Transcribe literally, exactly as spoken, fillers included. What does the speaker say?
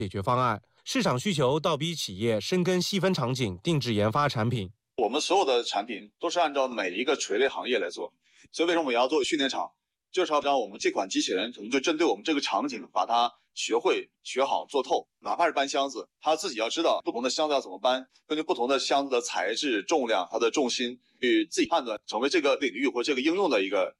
解决方案。市场需求倒逼企业深耕细分场景，定制研发产品。 我们所有的产品都是按照每一个垂类行业来做，所以为什么我要做训练场？就是要让我们这款机器人，可能就针对我们这个场景，把它学会、学好、做透。哪怕是搬箱子，他自己要知道不同的箱子要怎么搬，根据不同的箱子的材质、重量、它的重心，去自己判断，成为这个领域或这个应用的一个